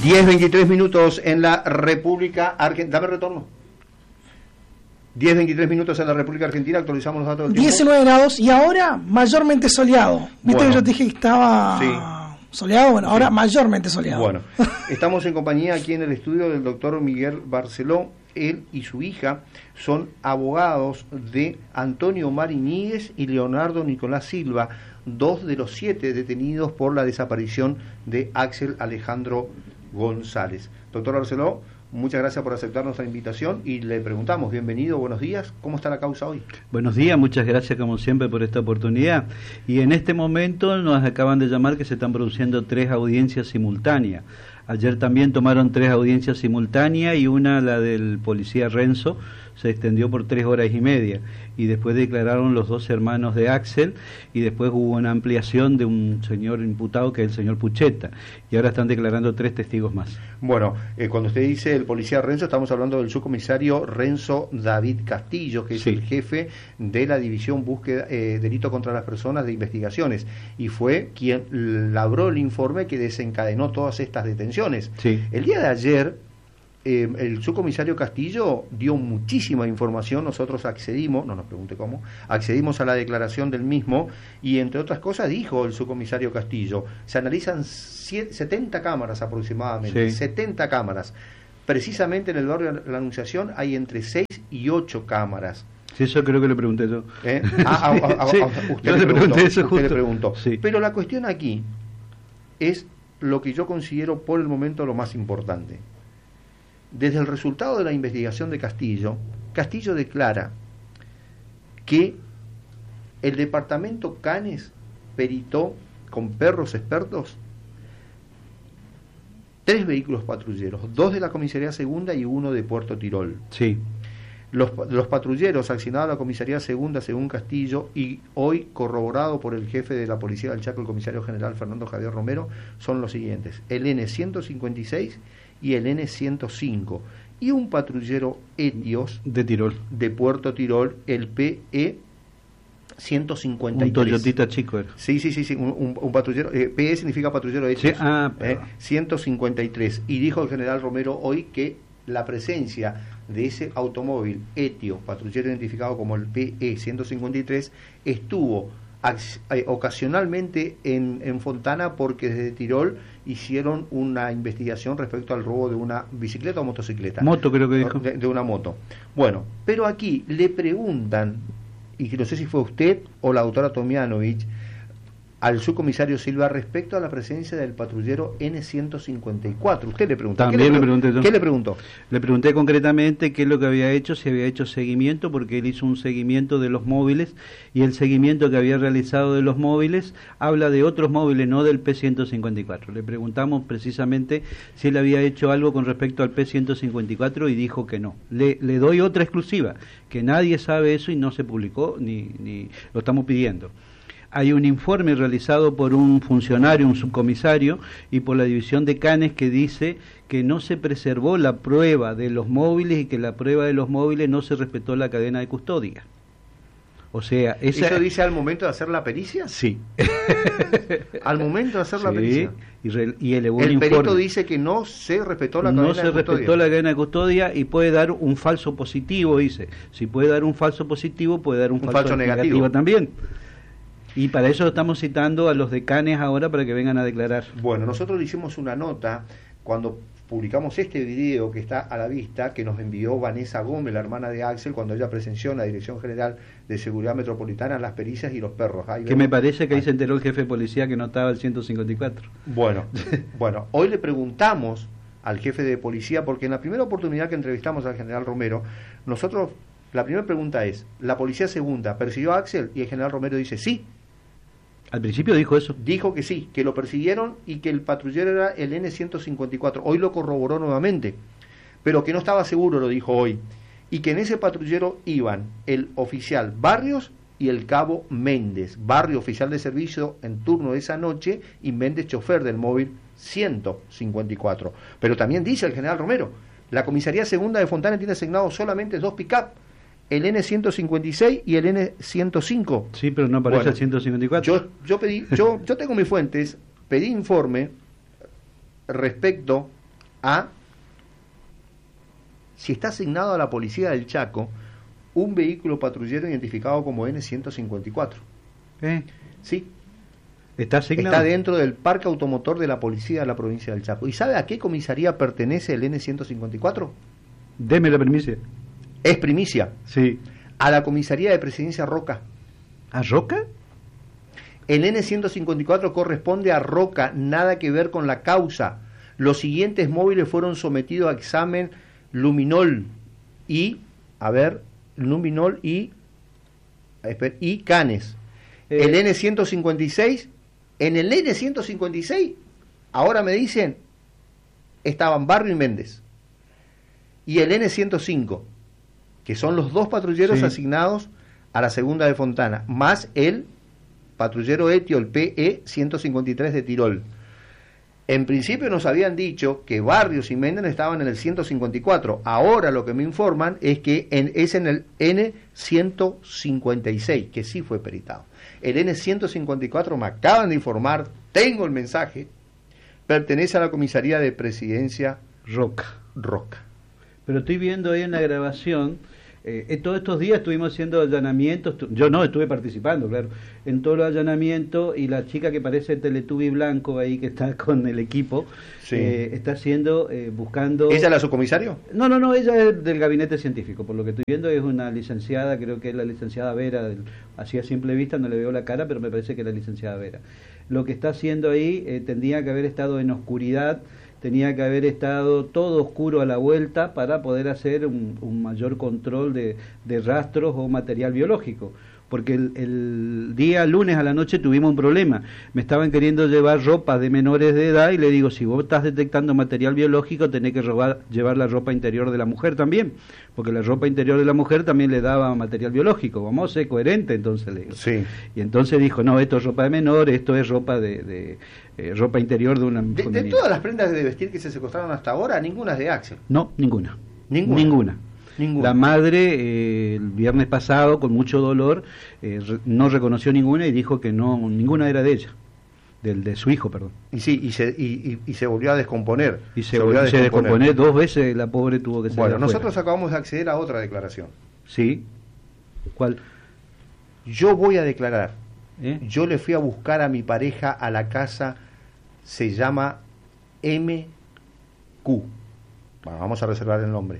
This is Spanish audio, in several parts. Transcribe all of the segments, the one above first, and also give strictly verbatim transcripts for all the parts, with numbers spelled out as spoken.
diez veintitrés minutos en la República Argentina. Dame retorno. diez veintitrés minutos en la República Argentina, actualizamos los datos del tiempo. diecinueve grados y ahora mayormente soleado. ¿Viste bueno, que yo te dije que estaba sí. soleado? Bueno, sí. ahora mayormente soleado. Bueno, estamos en compañía aquí en el estudio del doctor Miguel Barceló. Él y su hija son abogados de Antonio Mariníguez y Leonardo Nicolás Silva, dos de los siete detenidos por la desaparición de Axel Alejandro González. Doctor Barceló, muchas gracias por aceptar nuestra invitación y le preguntamos, bienvenido, buenos días, ¿cómo está la causa hoy? Buenos días, muchas gracias como siempre por esta oportunidad. Y en este momento nos acaban de llamar que se están produciendo tres audiencias simultáneas. Ayer también tomaron tres audiencias simultáneas y una, la del policía Renzo, se extendió por tres horas y media. Y después declararon los dos hermanos de Axel y después hubo una ampliación de un señor imputado que es el señor Pucheta. Y ahora están declarando tres testigos más. Bueno, eh, cuando usted dice el policía Renzo, estamos hablando del subcomisario Renzo David Castillo, que es sí. el jefe de la División Búsqueda, eh, Delito contra las Personas de Investigaciones, y fue quien labró el informe que desencadenó todas estas detenciones. Sí. El día de ayer, eh, el subcomisario Castillo dio muchísima información, nosotros accedimos, no nos pregunte cómo, accedimos a la declaración del mismo, y entre otras cosas dijo el subcomisario Castillo, se analizan setenta cámaras aproximadamente, sí. setenta cámaras. Precisamente en el barrio de la Anunciación hay entre seis y ocho cámaras. Sí, eso creo que le pregunté yo. ¿Eh? Ah, ah, ah, sí, ah, usted yo le le preguntó, pregunté eso usted justo. le preguntó. Sí. Pero la cuestión aquí es lo que yo considero por el momento lo más importante. Desde el resultado de la investigación de Castillo, Castillo declara que el departamento Canes peritó con perros expertos tres vehículos patrulleros, dos de la comisaría segunda y uno de Puerto Tirol. Sí. Los, los patrulleros accionados a la comisaría segunda según Castillo y hoy corroborado por el jefe de la policía del Chaco, el comisario general Fernando Javier Romero, son los siguientes: el N ciento cincuenta y seis y el N ciento cinco, y un patrullero Etios de Tirol, de Puerto Tirol, el P E ciento cincuenta y tres. Un Toyotita chico era. Sí, sí, sí, sí un, un, un patrullero, eh, P E significa patrullero Etios, sí, ah, eh, ciento cincuenta y tres, y dijo el general Romero hoy que la presencia de ese automóvil Etio, patrullero identificado como el P E ciento cincuenta y tres, estuvo eh, ocasionalmente en, en Fontana porque desde Tirol hicieron una investigación respecto al robo de una bicicleta o motocicleta. Moto creo que dijo. De, de una moto. Bueno, pero aquí le preguntan, y no sé si fue usted o la doctora Tomianovich, al subcomisario Silva respecto a la presencia del patrullero N ciento cincuenta y cuatro. Usted le preguntó. También ¿Qué le, le pregunté yo. ¿Qué le preguntó? Le pregunté concretamente qué es lo que había hecho, si había hecho seguimiento, porque él hizo un seguimiento de los móviles, y el seguimiento que había realizado de los móviles habla de otros móviles, no del P ciento cincuenta y cuatro. Le preguntamos precisamente si él había hecho algo con respecto al P ciento cincuenta y cuatro y dijo que no. Le, le doy otra exclusiva, que nadie sabe eso y no se publicó, ni, ni lo estamos pidiendo. Hay un informe realizado por un funcionario, un subcomisario, y por la división de Canes que dice que no se preservó la prueba de los móviles y que la prueba de los móviles no se respetó la cadena de custodia. O sea, esa... ¿Eso dice al momento de hacer la pericia? Sí. Al momento de hacer sí, la pericia. Y, re, y elevó el un perito informe. dice que no se respetó la cadena no de se custodia. respetó la cadena de custodia y puede dar un falso positivo, dice. Si puede dar un falso positivo, puede dar un, un falso, falso negativo. negativo también. Y para eso estamos citando a los decanes ahora para que vengan a declarar. Bueno, nosotros le hicimos una nota cuando publicamos este video que está a la vista, que nos envió Vanessa Gómez, la hermana de Axel, cuando ella presenció en la Dirección General de Seguridad Metropolitana las pericias y los perros. Ahí que vemos. me parece que ahí se enteró el jefe de policía que no estaba el ciento cincuenta y cuatro. Bueno, bueno, hoy le preguntamos al jefe de policía, porque en la primera oportunidad que entrevistamos al general Romero, nosotros, la primera pregunta es, ¿la policía segunda persiguió a Axel? Y el general Romero dice, sí. Al principio dijo eso. Dijo que sí, que lo persiguieron y que el patrullero era el N ciento cincuenta y cuatro. Hoy lo corroboró nuevamente, pero que no estaba seguro, lo dijo hoy. Y que en ese patrullero iban el oficial Barrios y el cabo Méndez. Barrio oficial de servicio en turno de esa noche y Méndez chofer del móvil ciento cincuenta y cuatro. Pero también dice el general Romero, la comisaría segunda de Fontana tiene asignados solamente dos pick-up, el N ciento cincuenta y seis y el N ciento cinco. Sí, pero no aparece bueno, el ciento cincuenta y cuatro. Yo, yo pedí, yo, yo tengo mis fuentes, pedí informe respecto a, si está asignado a la policía del Chaco, un vehículo patrullero identificado como ene ciento cincuenta y cuatro. ¿Eh? Sí. ¿Está asignado? Está dentro del parque automotor de la policía de la provincia del Chaco. ¿Y sabe a qué comisaría pertenece el ene ciento cincuenta y cuatro? Deme la primicia. Es primicia. Sí. A la comisaría de Presidencia Roca. ¿A Roca? El ene ciento cincuenta y cuatro corresponde a Roca, nada que ver con la causa. Los siguientes móviles fueron sometidos a examen luminol y, a ver, luminol y, y canes. Eh. El ene ciento cincuenta y seis, en el ene ciento cincuenta y seis, ahora me dicen, estaban Barrio y Méndez. Y el ene ciento cinco, que son los dos patrulleros Sí. asignados a la segunda de Fontana, más el patrullero etio, el pe e ciento cincuenta y tres de Tirol. En principio nos habían dicho que Barrios y Méndez estaban en el ciento cincuenta y cuatro. Ahora lo que me informan es que en, es en el ene ciento cincuenta y seis, que sí fue peritado. El ene ciento cincuenta y cuatro, me acaban de informar, tengo el mensaje, pertenece a la comisaría de Presidencia Roca. Roca. Pero estoy viendo ahí en la grabación, eh, todos estos días estuvimos haciendo allanamientos, tu, yo no, estuve participando, claro, en todos los allanamientos, y la chica que parece Teletubby blanco ahí, que está con el equipo, Sí. eh, está haciendo, eh, buscando... ¿Ella es la subcomisario? No, no, no, ella es del gabinete científico, por lo que estoy viendo es una licenciada, creo que es la licenciada Vera, del, así a simple vista no le veo la cara, pero me parece que es la licenciada Vera. Lo que está haciendo ahí eh, tendría que haber estado en oscuridad, tenía que haber estado todo oscuro a la vuelta para poder hacer un, un mayor control de, de rastros o material biológico. Porque el, el día lunes a la noche tuvimos un problema. Me estaban queriendo llevar ropa de menores de edad y le digo, si vos estás detectando material biológico, tenés que robar, llevar la ropa interior de la mujer también. Porque la ropa interior de la mujer también le daba material biológico. Vamos a ser coherentes, entonces le digo. Sí. Y entonces dijo, no, esto es ropa de menor, esto es ropa de, de eh, ropa interior de una De, de todas las prendas de vestir que se secuestraron hasta ahora, ninguna es de Axel. No, ninguna. Ninguna. Ninguna. Ninguna. La madre, eh, el viernes pasado, con mucho dolor, eh, re- no reconoció ninguna y dijo que no, ninguna era de ella, del de su hijo, perdón. Y sí, y se, y, y, y se volvió a descomponer. Y se, volvió a descomponer dos veces, la pobre tuvo que salir Bueno, afuera. nosotros acabamos de acceder a otra declaración. Sí. ¿Cuál? Yo voy a declarar. ¿Eh? Yo le fui a buscar a mi pareja a la casa, se llama eme cu. Bueno, vamos a reservar el nombre.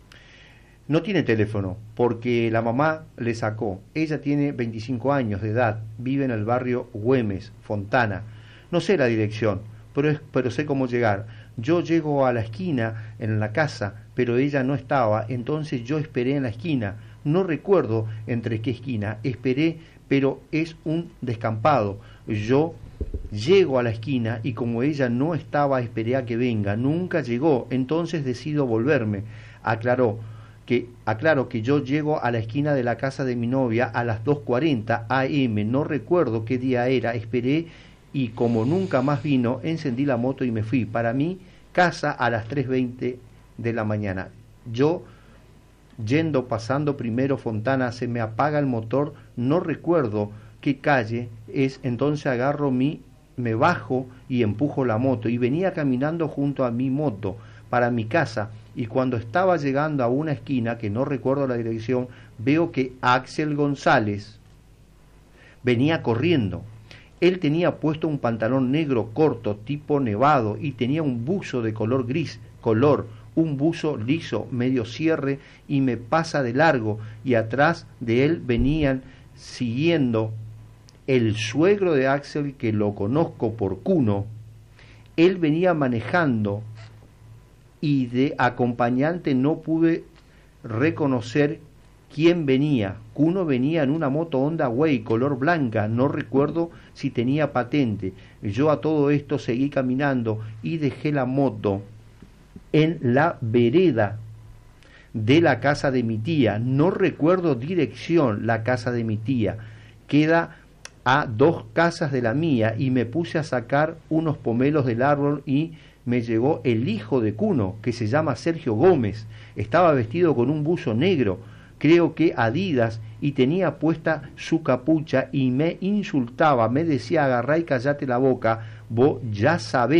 No tiene teléfono, porque la mamá le sacó. Ella tiene veinticinco años de edad, vive en el barrio Güemes, Fontana. No sé la dirección, pero, es, pero sé cómo llegar. Yo llego a la esquina en la casa, pero ella no estaba, entonces yo esperé en la esquina. No recuerdo entre qué esquina, esperé, pero es un descampado. Yo llego a la esquina y como ella no estaba, esperé a que venga. Nunca llegó, entonces decido volverme. Aclaró. Que, aclaro que yo llego a la esquina de la casa de mi novia a las dos cuarenta a eme, no recuerdo qué día era, esperé y como nunca más vino, encendí la moto y me fui. Para mi casa a las tres veinte de la mañana. Yo, yendo, pasando primero Fontana, se me apaga el motor, no recuerdo qué calle es, entonces agarro mi, me bajo y empujo la moto y venía caminando junto a mi moto para mi casa. Y cuando estaba llegando a una esquina, que no recuerdo la dirección, veo que Axel González venía corriendo. Él tenía puesto un pantalón negro corto, tipo nevado, y tenía un buzo de color gris, color, un buzo liso, medio cierre, y me pasa de largo, y atrás de él venían siguiendo el suegro de Axel, que lo conozco por Cuno. Él venía manejando y de acompañante no pude reconocer quién venía. Cuno venía en una moto Honda Way color blanca, no recuerdo si tenía patente. Yo a todo esto seguí caminando y dejé la moto en la vereda de la casa de mi tía. No recuerdo dirección, la casa de mi tía. Queda a dos casas de la mía y me puse a sacar unos pomelos del árbol y me llegó el hijo de Cuno, que se llama Sergio Gómez. Estaba vestido con un buzo negro, creo que Adidas, y tenía puesta su capucha y me insultaba, me decía agarrá y callate la boca, vos ya sabés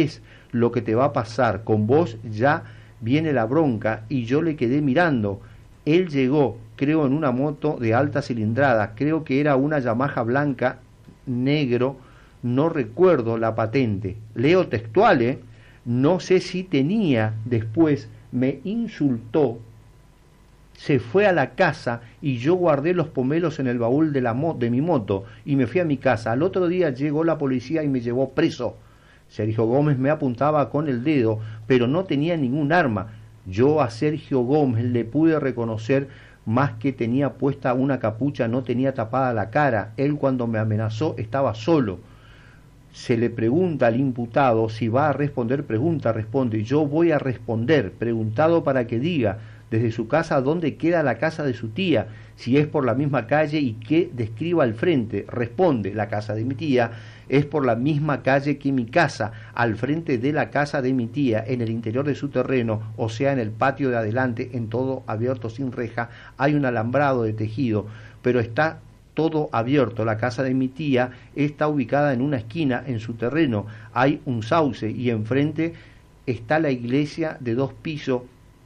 lo que te va a pasar, con vos ya viene la bronca. Y yo le quedé mirando. Él llegó, creo, en una moto de alta cilindrada, creo que era una Yamaha blanca, negro, no recuerdo la patente. Leo textual, ¿eh? No sé si tenía, después me insultó, se fue a la casa y yo guardé los pomelos en el baúl de, la mo- de mi moto y me fui a mi casa. Al otro día llegó la policía y me llevó preso. Sergio Gómez me apuntaba con el dedo, pero no tenía ningún arma. Yo a Sergio Gómez le pude reconocer más que tenía puesta una capucha, no tenía tapada la cara. Él cuando me amenazó estaba solo. Se le pregunta al imputado si va a responder, pregunta, responde. Yo voy a responder, preguntado para que diga desde su casa dónde queda la casa de su tía, si es por la misma calle y que describa al frente. Responde, la casa de mi tía es por la misma calle que mi casa, al frente de la casa de mi tía, en el interior de su terreno, o sea, en el patio de adelante, en todo abierto sin reja, hay un alambrado de tejido, pero está todo abierto. La casa de mi tía está ubicada en una esquina, en su terreno, hay un sauce y enfrente está la iglesia de dos pisos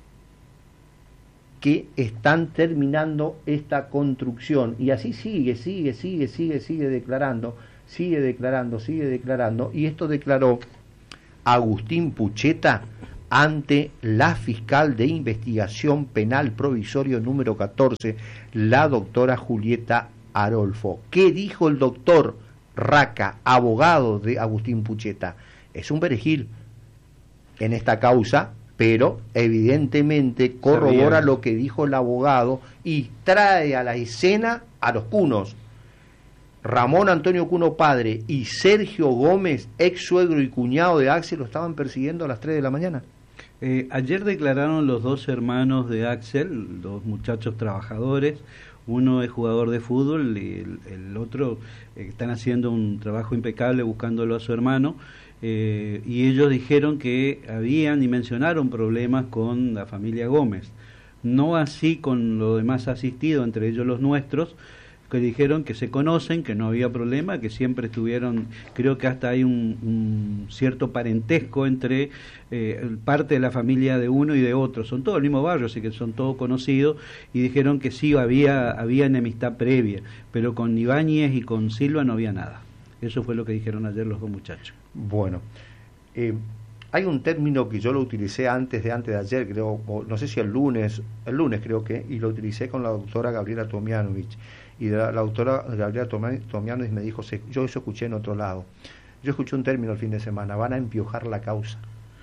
que están terminando esta construcción. Y así sigue, sigue, sigue, sigue, sigue declarando, sigue declarando, sigue declarando. Y esto declaró Agustín Pucheta ante la fiscal de investigación penal provisorio número catorce, la doctora Julieta Arolfo. ¿Qué dijo el doctor Raca, abogado de Agustín Pucheta? Es un perejil en esta causa, pero evidentemente corrobora lo que dijo el abogado y trae a la escena a los cunos. Ramón Antonio Cuno padre y Sergio Gómez, ex suegro y cuñado de Axel, lo estaban persiguiendo a las tres de la mañana. Eh, ayer declararon los dos hermanos de Axel, dos muchachos trabajadores. Uno es jugador de fútbol y el, el otro eh, están haciendo un trabajo impecable buscándolo a su hermano. Eh, y ellos dijeron que habían y mencionaron problemas con la familia Gómez, no así con los demás asistidos, entre ellos los nuestros, que dijeron que se conocen, que no había problema, que siempre estuvieron, creo que hasta hay un, un cierto parentesco entre eh, parte de la familia de uno y de otro, son todos el mismo barrio, así que son todos conocidos, y dijeron que sí, había, había enemistad previa, pero con Ibáñez y con Silva no había nada. Eso fue lo que dijeron ayer los dos muchachos. Bueno, eh, hay un término que yo lo utilicé antes de antes de ayer, creo, no sé si el lunes, el lunes creo que, y lo utilicé con la doctora Gabriela Tomianovich, y la, la doctora Gabriela Tomianovich me dijo, yo eso escuché en otro lado, yo escuché un término el fin de semana, van a empiojar la causa.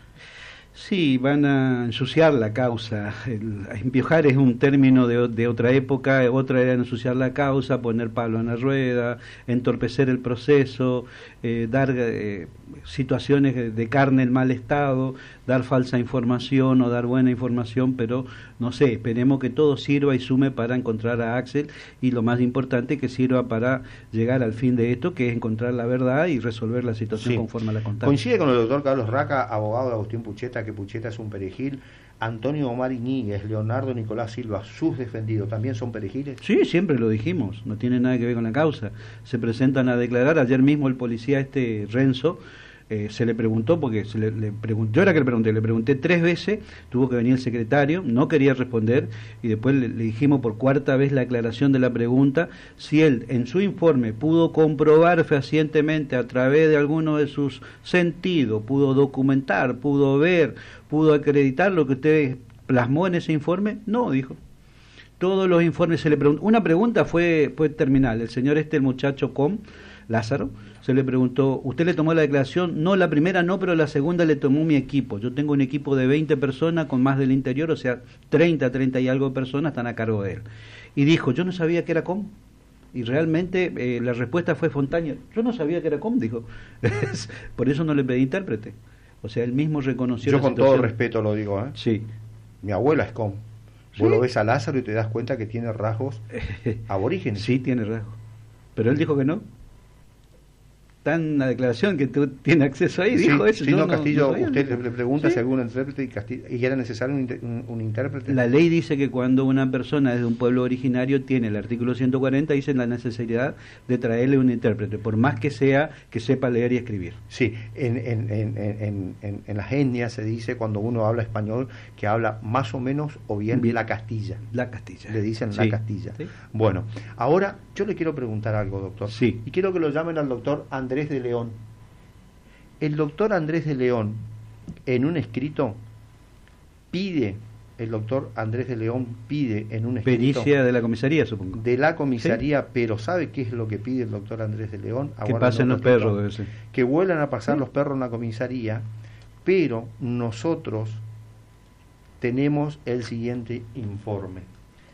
Sí, van a ensuciar la causa. El, empiojar es un término de, de otra época, otra era ensuciar la causa, poner palo en la rueda, entorpecer el proceso, eh, dar eh, situaciones de, de carne en mal estado, dar falsa información o dar buena información, pero no sé, esperemos que todo sirva y sume para encontrar a Axel y lo más importante que sirva para llegar al fin de esto, que es encontrar la verdad y resolver la situación sí. conforme a la contamos. Coincide con el doctor Carlos Raca, abogado de Agustín Pucheta, que Pucheta es un perejil. Antonio Omar Iñiguez, Leonardo Nicolás Silva, sus defendidos, ¿también son perejiles? Sí, siempre lo dijimos, no tiene nada que ver con la causa. Se presentan a declarar, ayer mismo el policía este Renzo, eh, se le preguntó, porque se le, le preguntó, yo era que le pregunté, le pregunté tres veces, tuvo que venir el secretario, no quería responder, y después le, le dijimos por cuarta vez la aclaración de la pregunta, si él en su informe pudo comprobar fehacientemente a través de alguno de sus sentidos, pudo documentar, pudo ver, pudo acreditar lo que usted plasmó en ese informe, no, dijo. Todos los informes se le preguntó. Una pregunta fue, fue terminal. El señor este, el muchacho Com, Lázaro, se le preguntó, ¿usted le tomó la declaración? No, la primera no, pero la segunda le tomó mi equipo. Yo tengo un equipo de veinte personas con más del interior, o sea, treinta, treinta y algo de personas están a cargo de él. Y dijo, yo no sabía que era Com. Y realmente eh, la respuesta fue espontánea. Yo no sabía que era Com, dijo. Por eso no le pedí intérprete. O sea, él mismo reconoció yo la con situación. todo respeto lo digo, ¿eh? Sí. Mi abuela es Com. ¿Sí? Vos lo ves a Lázaro y te das cuenta que tiene rasgos aborígenes. Sí, tiene rasgos. Pero él dijo que no. está en una declaración que tú tienes acceso ahí, sí, dijo eso. sí, yo no, no, Castillo, no sabía, usted no. le, le pregunta ¿Sí? si algún intérprete y, Castillo, y era necesario un, un, un intérprete. La ley dice que cuando una persona es de un pueblo originario tiene el artículo ciento cuarenta, dice la necesidad de traerle un intérprete, por más que sea que sepa leer y escribir. Sí, en, en, en, en, en, en las etnias se dice cuando uno habla español que habla más o menos o bien, bien. la Castilla. La Castilla. Le dicen sí. la Castilla. ¿Sí? Bueno, ahora yo le quiero preguntar algo, doctor. Sí. Y quiero que lo llamen al doctor Andrés de León. El doctor Andrés de León, en un escrito, pide, el doctor Andrés de León pide en un escrito... Pericia de la comisaría, supongo. De la comisaría, ¿sí? Pero ¿sabe qué es lo que pide el doctor Andrés de León? Que pasen los perros, debe ser. Que vuelvan a pasar ¿sí? los perros en la comisaría, pero nosotros tenemos el siguiente informe.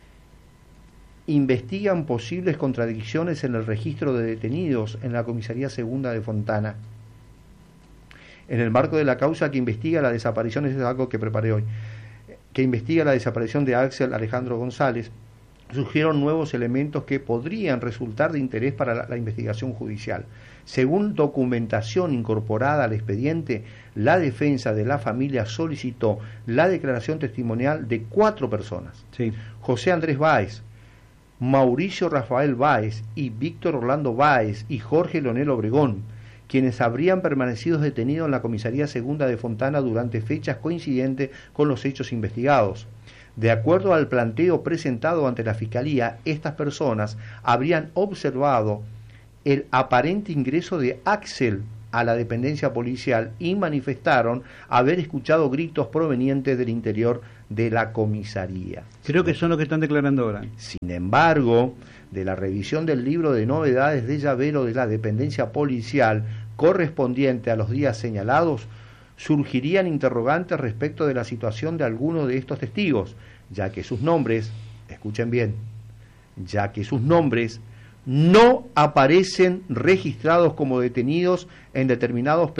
Investigan posibles contradicciones en el registro de detenidos en la comisaría segunda de Fontana. En el marco de la causa que investiga la desaparición, eso es algo que preparé hoy, que investiga la desaparición de Axel Alejandro González, surgieron nuevos elementos que podrían resultar de interés para la, la investigación judicial. Según documentación incorporada al expediente, la defensa de la familia solicitó la declaración testimonial de cuatro personas. Sí. José Andrés Báez, Mauricio Rafael Báez y Víctor Orlando Báez y Jorge Leonel Obregón, quienes habrían permanecido detenidos en la comisaría segunda de Fontana durante fechas coincidentes con los hechos investigados. De acuerdo al planteo presentado ante la Fiscalía, estas personas habrían observado el aparente ingreso de Axel a la dependencia policial y manifestaron haber escuchado gritos provenientes del interior de la comisaría. Creo que son los que están declarando ahora. Sin embargo, de la revisión del libro de novedades de llavero de la dependencia policial correspondiente a los días señalados, surgirían interrogantes respecto de la situación de algunos de estos testigos, ya que sus nombres, escuchen bien, ya que sus nombres no aparecen registrados como detenidos en determinados